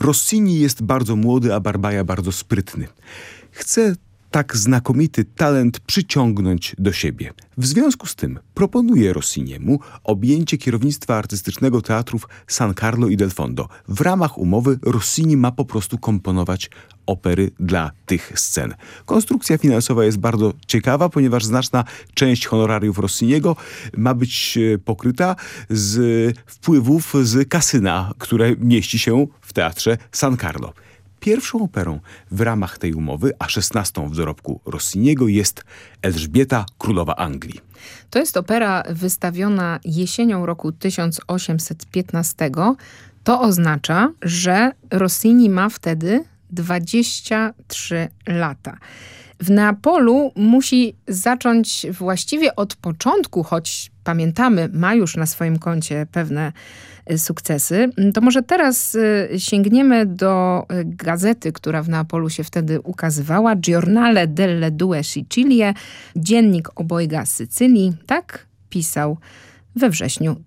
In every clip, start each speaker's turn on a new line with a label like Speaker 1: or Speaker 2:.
Speaker 1: Rossini jest bardzo młody, a Barbaja bardzo sprytny. Chce tak znakomity talent przyciągnąć do siebie. W związku z tym proponuje Rossiniemu objęcie kierownictwa artystycznego teatrów San Carlo i Del Fondo. W ramach umowy Rossini ma po prostu komponować opery dla tych scen. Konstrukcja finansowa jest bardzo ciekawa, ponieważ znaczna część honorariów Rossiniego ma być pokryta z wpływów z kasyna, które mieści się w teatrze San Carlo. Pierwszą operą w ramach tej umowy, a 16. w dorobku Rossiniego, jest Elżbieta, królowa Anglii.
Speaker 2: To jest opera wystawiona jesienią roku 1815. To oznacza, że Rossini ma wtedy 23 lata. W Neapolu musi zacząć właściwie od początku, choć pamiętamy, ma już na swoim koncie pewne sukcesy. To może teraz sięgniemy do gazety, która w Neapolu się wtedy ukazywała. Giornale delle Due Sicilie, dziennik obojga Sycylii. Tak pisał we wrześniu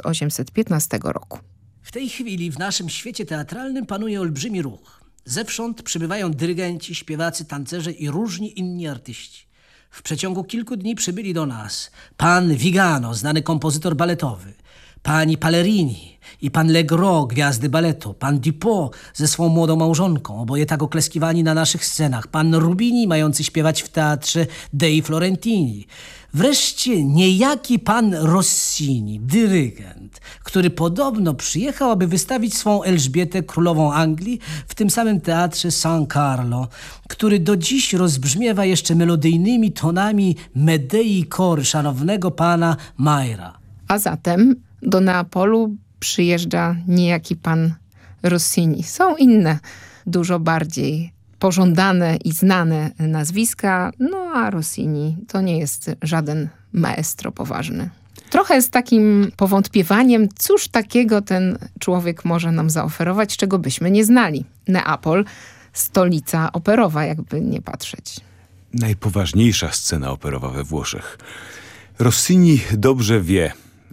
Speaker 2: 1815 roku.
Speaker 3: W tej chwili w naszym świecie teatralnym panuje olbrzymi ruch. Zewsząd przybywają dyrygenci, śpiewacy, tancerze i różni inni artyści. W przeciągu kilku dni przybyli do nas pan Vigano, znany kompozytor baletowy, pani Palerini i pan Legros, gwiazdy baletu, pan Dupont ze swą młodą małżonką, oboje tak okleskiwani na naszych scenach, pan Rubini, mający śpiewać w teatrze Dei Florentini. Wreszcie niejaki pan Rossini, dyrygent, który podobno przyjechał, aby wystawić swą Elżbietę, królową Anglii, w tym samym teatrze San Carlo, który do dziś rozbrzmiewa jeszcze melodyjnymi tonami Medei Cor szanownego pana Mayra.
Speaker 2: A zatem do Neapolu przyjeżdża niejaki pan Rossini. Są inne, dużo bardziej pożądane i znane nazwiska, no a Rossini to nie jest żaden maestro poważny. Trochę z takim powątpiewaniem, cóż takiego ten człowiek może nam zaoferować, czego byśmy nie znali. Neapol, stolica operowa, jakby nie patrzeć.
Speaker 1: Najpoważniejsza scena operowa we Włoszech. Rossini dobrze wie,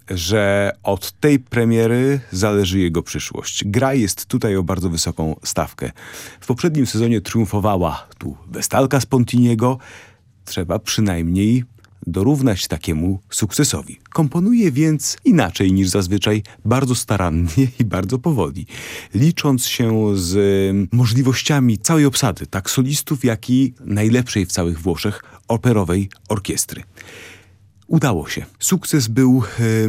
Speaker 1: że od tej premiery zależy jego przyszłość. Gra jest tutaj o bardzo wysoką stawkę. W poprzednim sezonie triumfowała tu Westalka Spontiniego. Trzeba przynajmniej dorównać takiemu sukcesowi. Komponuje więc inaczej niż zazwyczaj, bardzo starannie i bardzo powoli, licząc się z możliwościami całej obsady, tak solistów, jak i najlepszej w całych Włoszech operowej orkiestry. Udało się. Sukces był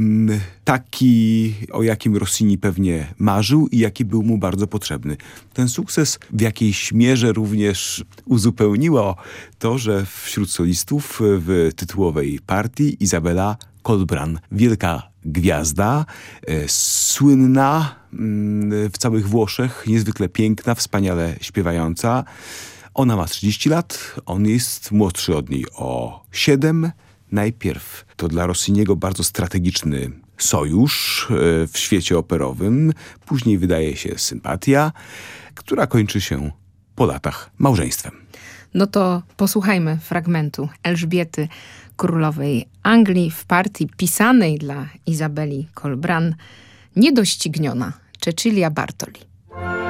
Speaker 1: taki, o jakim Rossini pewnie marzył i jaki był mu bardzo potrzebny. Ten sukces w jakiejś mierze również uzupełniło to, że wśród solistów w tytułowej partii Izabela Colbran, wielka gwiazda, słynna w całych Włoszech, niezwykle piękna, wspaniale śpiewająca. Ona ma 30 lat, on jest młodszy od niej o 7. Najpierw to dla Rossiniego bardzo strategiczny sojusz w świecie operowym. Później wydaje się sympatia, która kończy się po latach małżeństwem.
Speaker 2: No to posłuchajmy fragmentu Elżbiety, królowej Anglii w partii pisanej dla Izabeli Colbran, Niedościgniona, Cecilia Bartoli.